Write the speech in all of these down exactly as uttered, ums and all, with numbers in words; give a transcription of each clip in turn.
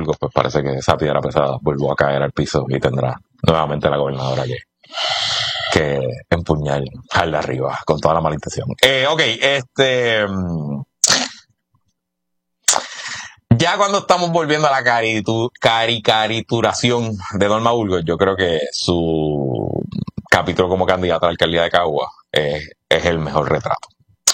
Burgos, pues parece que esa piedra pesada volvió a caer al piso y tendrá nuevamente la gobernadora que, que empuñar al de arriba con toda la mala intención. Eh, ok, este... Ya cuando estamos volviendo a la caritu- caricaturación de Norma Burgos, yo creo que su capítulo como candidata a la alcaldía de Cagua es, es el mejor retrato.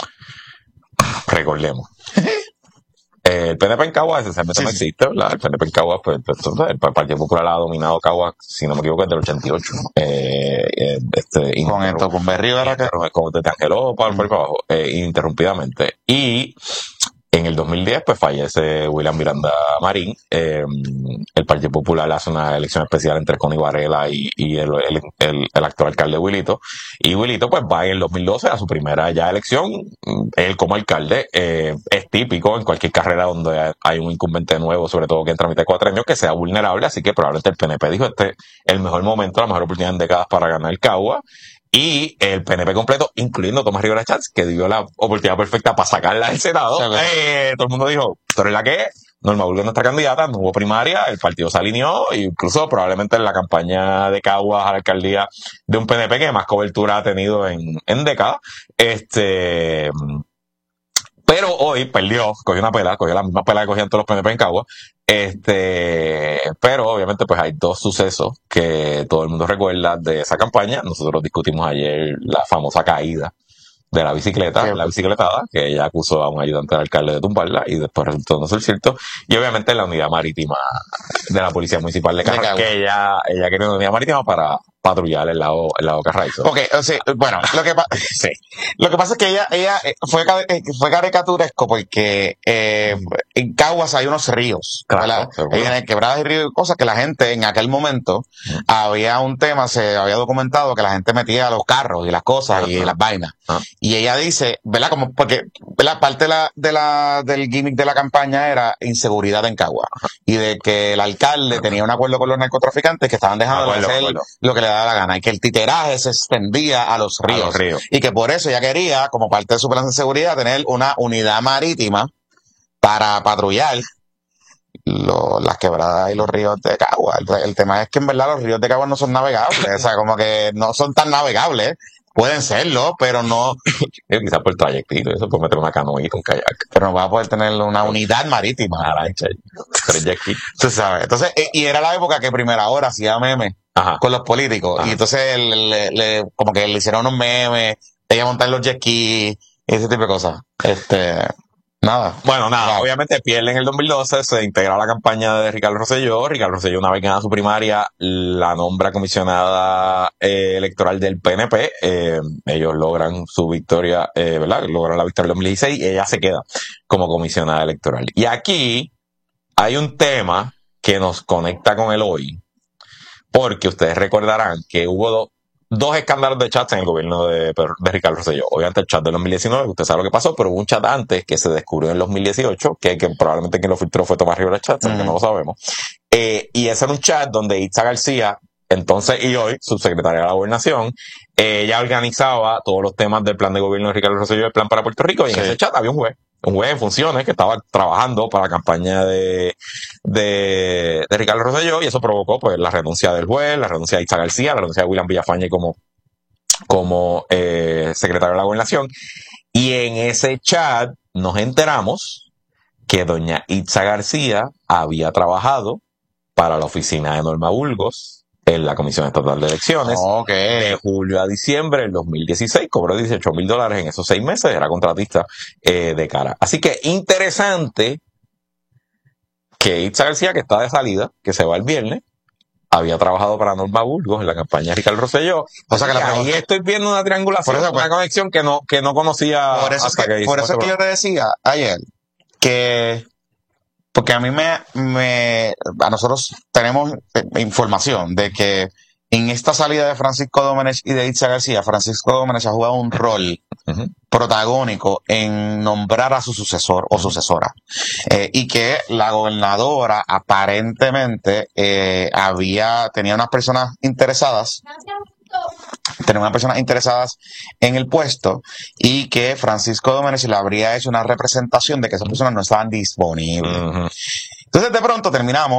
Recordemos. Eh, el P N P en Cagua esencialmente Sí, no sí. existe, ¿verdad? El P N P en Cagua, pues, pues, el Partido Popular ha dominado Cagua, si no me equivoco, desde el ochenta y ocho. Eh, eh, este, Con esto, con Berrío era que... Con desde Angeló para, para abajo, eh, ininterrumpidamente. Y en el dos mil diez, pues fallece William Miranda Marín. Eh, el Partido Popular hace una elección especial entre Connie Varela y, y el, el, el, el actual alcalde Wilito. Y Wilito, pues va en el dos mil doce a su primera ya elección. Él como alcalde, eh, es típico en cualquier carrera donde hay un incumbente nuevo, sobre todo que entra a mitad de cuatro años, que sea vulnerable. Así que probablemente el P N P dijo, este es el mejor momento, la mejor oportunidad en décadas para ganar el Cagua. Y el P N P completo, incluyendo Tomás Rivera Chats, que dio la oportunidad perfecta para sacarla del Senado. Sí, eh, todo el mundo dijo, tú eres la que es, Norma Burgos es nuestra candidata, no hubo primaria, el partido se alineó, e incluso probablemente en la campaña de Caguas a la alcaldía de un P N P que más cobertura ha tenido en, en décadas. Este... Pero hoy perdió, cogió una pela, cogió la misma pela que cogían todos los P N P en Cagua. Este, pero obviamente pues hay dos sucesos que todo el mundo recuerda de esa campaña. Nosotros discutimos ayer la famosa caída de la bicicleta, sí, la bicicletada, que ella acusó a un ayudante del alcalde de tumbarla y después resultó no ser cierto. Y obviamente la unidad marítima de la Policía Municipal de Cagua, que ella, ella quería una unidad marítima para patrullar el lado, el lado Carraizo. Ok, o sea, bueno, lo que, pa sí. Lo que pasa es que ella, ella fue, fue caricaturesco porque eh, en Caguas hay unos ríos, claro, hay en quebradas y ríos y cosas que la gente en aquel momento uh -huh. había un tema, se había documentado que la gente metía los carros y las cosas uh -huh. y las vainas. Uh -huh. Y ella dice, ¿verdad? Como porque la parte de la, de la, del gimmick de la campaña era inseguridad en Caguas uh -huh. y de que el alcalde uh -huh. tenía un acuerdo con los narcotraficantes que estaban dejando acuerdo, de hacer acuerdo. lo que le daba la gana y que el titeraje se extendía a los ríos, a los ríos. Y que por eso ella quería, como parte de su plan de seguridad, tener una unidad marítima para patrullar lo, las quebradas y los ríos de Cagua. El, el tema es que en verdad los ríos de Cagua no son navegables, o sea, como que no son tan navegables. Pueden serlo, pero no. Quizás por el trayectito, eso puede meter una canoita, un kayak. Pero no va a poder tener una unidad marítima. Una lancha. Tú sabes. Entonces, y era la época que Primera Hora hacía memes Ajá. con los políticos. Ajá. Y entonces, le, le, como que le hicieron unos memes, ella montar los jet skis, ese tipo de cosas. Este. Nada. Bueno, nada, nada. Obviamente pierde en el dos mil doce, se integra a la campaña de Ricardo Rosselló. Ricardo Rosselló, una vez ganada su primaria, la nombra comisionada eh, electoral del P N P. Eh, ellos logran su victoria, eh, ¿verdad? Logran la victoria del dos mil dieciséis y ella se queda como comisionada electoral. Y aquí hay un tema que nos conecta con el hoy, porque ustedes recordarán que hubo dos Dos escándalos de chats en el gobierno de, de Ricardo Rosselló. Obviamente el chat del dos mil diecinueve, usted sabe lo que pasó, pero hubo un chat antes que se descubrió en el dos mil dieciocho, que, que probablemente quien lo filtró fue Tomás Rivera Chats, mm. que no lo sabemos. Eh, y ese era un chat donde Itza García, entonces y hoy, subsecretaria de la Gobernación, eh, ella organizaba todos los temas del plan de gobierno de Ricardo Rosselló, el plan para Puerto Rico, y en sí. ese chat había un juez. Un juez en funciones que estaba trabajando para la campaña de, de, de Ricardo Rosselló, y eso provocó pues la renuncia del juez, la renuncia de Itza García, la renuncia de William Villafañe como, como eh, secretario de la Gobernación. Y en ese chat nos enteramos que doña Itza García había trabajado para la oficina de Norma Burgos en la Comisión Estatal de Elecciones okay. de julio a diciembre del dos mil dieciséis, cobró dieciocho mil dólares en esos seis meses, era contratista eh, de cara. Así que interesante que Itza García, que está de salida, que se va el viernes, había trabajado para Norma Burgos en la campaña de Ricardo Rosselló. O sea que la ahí estoy viendo una triangulación, por eso, una conexión que no, que no conocía. Por eso hasta es que, que, por eso es que yo te decía ayer que porque a mí me, me, a nosotros tenemos información de que en esta salida de Francisco Domenech y de Itza García, Francisco Domenech ha jugado un rol uh-huh. protagónico en nombrar a su sucesor o sucesora. Eh, y que la gobernadora aparentemente eh, había, tenía unas personas interesadas tenía unas personas interesadas en el puesto y que Francisco Domenech le habría hecho una representación de que esas personas no estaban disponibles. Uh-huh. Entonces de pronto terminamos